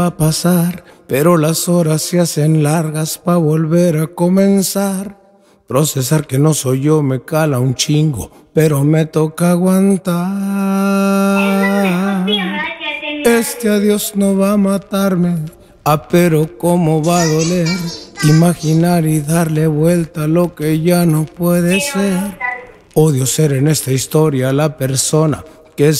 a pasar, pero las horas se hacen largas pa' volver a comenzar. Procesar que no soy yo me cala un chingo, pero me toca aguantar. Este adiós no va a matarme, pero cómo va a doler imaginar y darle vuelta a lo que ya no puede ser. Odio ser en esta historia la persona